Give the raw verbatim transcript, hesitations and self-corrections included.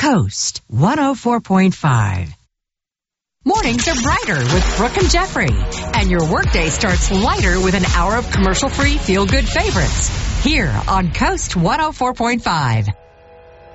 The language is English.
Coast one oh four point five. Mornings are brighter with Brooke and Jeffrey. And your workday starts lighter with an hour of commercial-free feel-good favorites. Here on Coast one oh four point five.